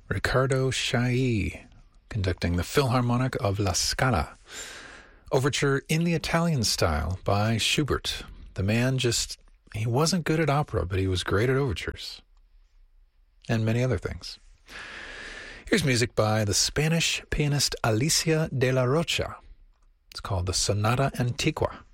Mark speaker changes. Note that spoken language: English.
Speaker 1: Riccardo Chailly, conducting the Philharmonic of La Scala. Overture in the Italian style by Schubert. The man he wasn't good at opera, but he was great at overtures. And many other things. Here's music by the Spanish pianist Alicia de la Rocha. It's called the Sonata Antigua.